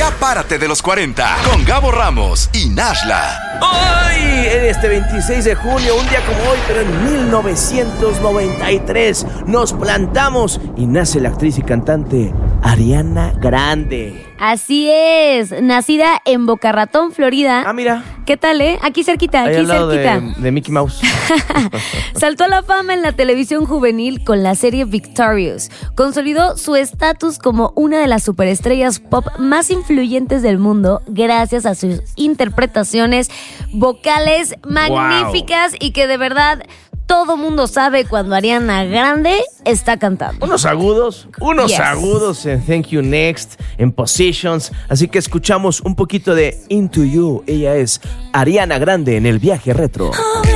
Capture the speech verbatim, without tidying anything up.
Ya párate de los cuarenta con Gabo Ramos y Nashla. Hoy, en este veintiséis de junio, un día como hoy, pero en mil novecientos noventa y tres, nos plantamos y nace la actriz y cantante Ariana Grande. Así es, nacida en Boca Ratón, Florida. Ah, mira. ¿Qué tal, eh? Aquí cerquita, Ahí aquí al lado cerquita. De, de Mickey Mouse. Saltó a la fama en la televisión juvenil con la serie Victorious. Consolidó su estatus como una de las superestrellas pop más influyentes del mundo gracias a sus interpretaciones vocales magníficas wow. Y que de verdad todo mundo sabe cuando Ariana Grande está cantando. Unos agudos, unos yes. agudos en Thank You Next, en Positions. Así que escuchamos un poquito de Into You. Ella es Ariana Grande en el viaje retro.